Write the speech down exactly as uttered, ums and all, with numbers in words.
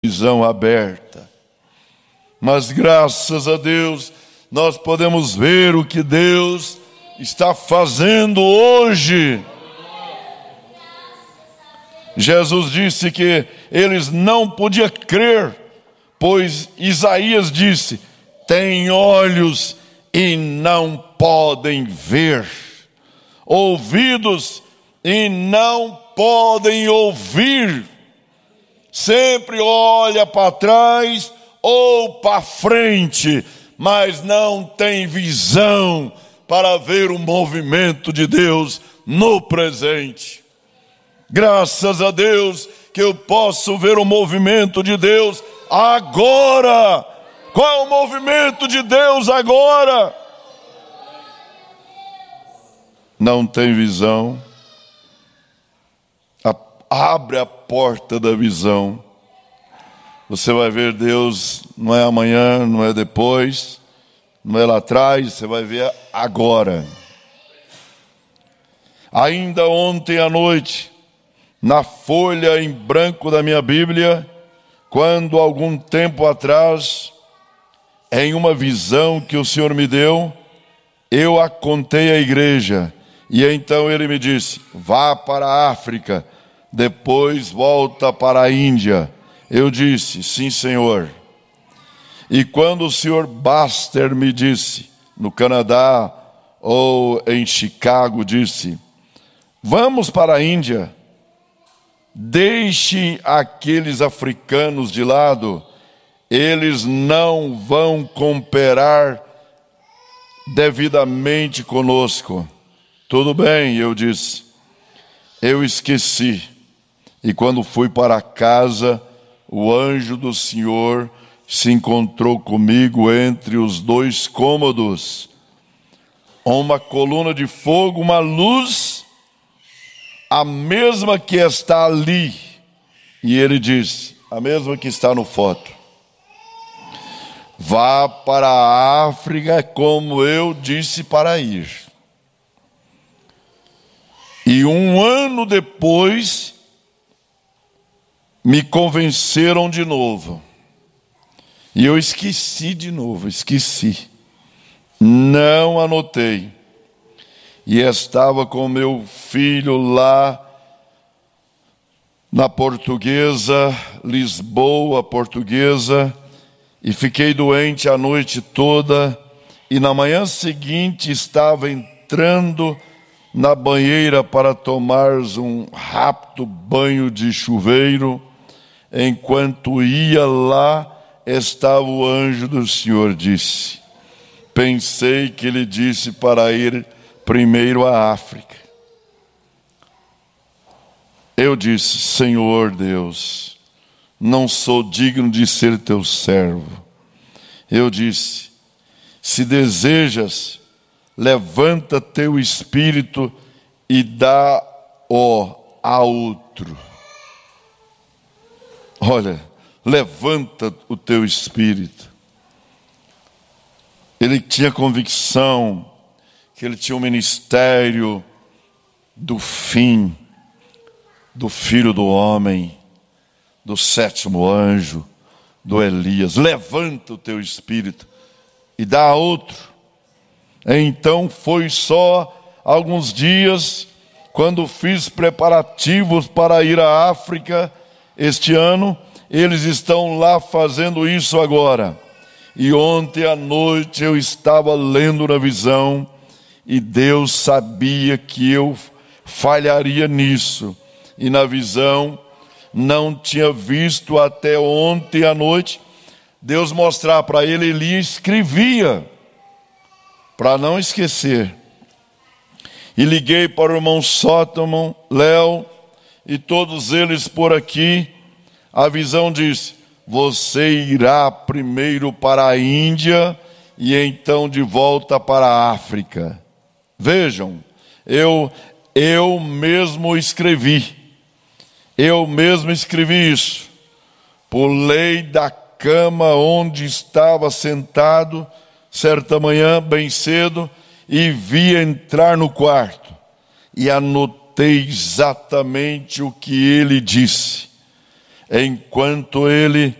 visão aberta. Mas graças a Deus, nós podemos ver o que Deus está fazendo hoje. Jesus disse que eles não podiam crer, pois Isaías disse: têm olhos e não podem ver, ouvidos e não podem ouvir. Sempre olha para trás ou para frente, mas não tem visão para ver o movimento de Deus no presente. Graças a Deus que eu posso ver o movimento de Deus agora. Qual é o movimento de Deus agora? Não tem visão? A, abre a porta da visão. Você vai ver Deus, não é amanhã, não é depois, não é lá atrás, você vai ver agora. Ainda ontem à noite, na folha em branco da minha Bíblia, quando algum tempo atrás, em uma visão que o Senhor me deu, eu a contei à igreja, e então ele me disse: vá para a África, depois volta para a Índia. Eu disse: sim, Senhor. E quando o senhor Baster me disse, no Canadá ou em Chicago, disse: vamos para a Índia, deixe aqueles africanos de lado, eles não vão cooperar devidamente conosco. Tudo bem, eu disse. Eu esqueci. E quando fui para casa, o anjo do Senhor se encontrou comigo entre os dois cômodos. Uma coluna de fogo, uma luz, a mesma que está ali. E ele disse, a mesma que está no foto: vá para a África como eu disse para ir. E um ano depois, me convenceram de novo. E eu esqueci de novo, esqueci. Não anotei. E estava com meu filho lá na Portuguesa, Lisboa, Portuguesa, e fiquei doente a noite toda. E na manhã seguinte estava entrando na banheira para tomar um rápido banho de chuveiro. Enquanto ia lá, estava o anjo do Senhor, disse. Pensei que ele disse para ir primeiro à África. Eu disse: Senhor Deus, não sou digno de ser teu servo. Eu disse: se desejas, levanta teu espírito e dá-o a outro. Olha, levanta o teu espírito. Ele tinha convicção que ele tinha um ministério do fim, do Filho do Homem, do sétimo anjo, do Elias. Levanta o teu espírito e dá a outro. Então foi só alguns dias, quando fiz preparativos para ir à África este ano. Eles estão lá fazendo isso agora. E ontem à noite eu estava lendo na visão, e Deus sabia que eu falharia nisso. E na visão, não tinha visto até ontem à noite, Deus mostrar para ele, ele escrevia, para não esquecer. E liguei para o irmão Sótomo, Léo, e todos eles por aqui. A visão diz: você irá primeiro para a Índia e então de volta para a África. Vejam, eu, eu mesmo escrevi, eu mesmo escrevi isso. Pulei da cama onde estava sentado, certa manhã, bem cedo, e vi entrar no quarto. E anotei exatamente o que ele disse. Enquanto ele